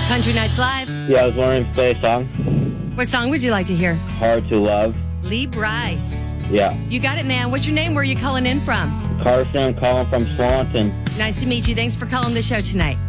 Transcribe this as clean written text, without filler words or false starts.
Country Nights Live. Yeah, I was wondering if you play a song. What song would you like to hear? Hard to Love. Lee Bryce. Yeah. You got it, man. What's your name? Where are you calling in from? Carson, I'm calling from Swanton. Nice to meet you. Thanks for calling the show tonight.